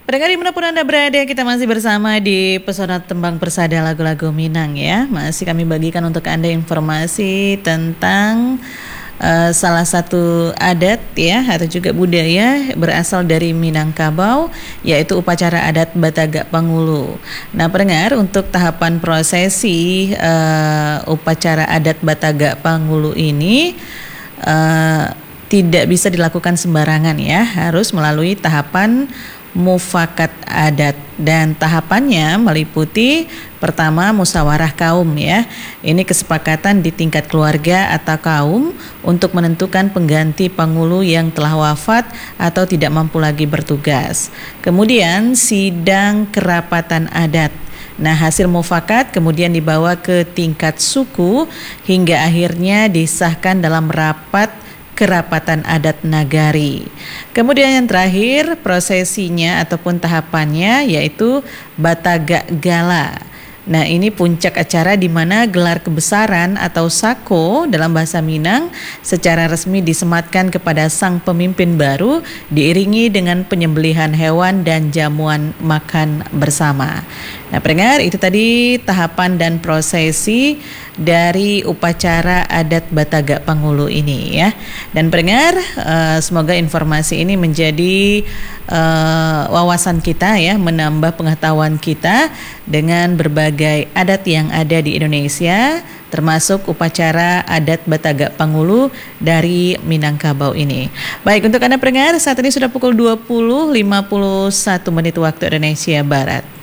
Pendengar dimanapun Anda berada, kita masih bersama di Pesona Tembang Persada Lagu-Lagu Minang ya. Masih kami bagikan untuk Anda informasi tentang salah satu adat ya atau juga budaya berasal dari Minangkabau, yaitu upacara adat Batagak Pangulu. Nah, pendengar, untuk tahapan prosesi upacara adat Batagak Pangulu ini tidak bisa dilakukan sembarangan ya, harus melalui tahapan mufakat adat, dan tahapannya meliputi pertama musyawarah kaum ya. Ini kesepakatan di tingkat keluarga atau kaum untuk menentukan pengganti pangulu yang telah wafat atau tidak mampu lagi bertugas. Kemudian sidang kerapatan adat. Nah, hasil mufakat kemudian dibawa ke tingkat suku hingga akhirnya disahkan dalam rapat kerapatan adat nagari. Kemudian yang terakhir, prosesinya ataupun tahapannya yaitu Batagak Gala. Nah, ini puncak acara di mana gelar kebesaran atau sako dalam bahasa Minang secara resmi disematkan kepada sang pemimpin baru, diiringi dengan penyembelihan hewan dan jamuan makan bersama. Nah, pendengar, itu tadi tahapan dan prosesi dari upacara adat Batagak Pangulu ini ya. Dan pendengar, semoga informasi ini menjadi wawasan kita ya, menambah pengetahuan kita dengan berbagai adat yang ada di Indonesia, termasuk upacara adat Batagak Pangulu dari Minangkabau ini. Baik, untuk Anda pendengar, saat ini sudah pukul 20.51 waktu Indonesia Barat.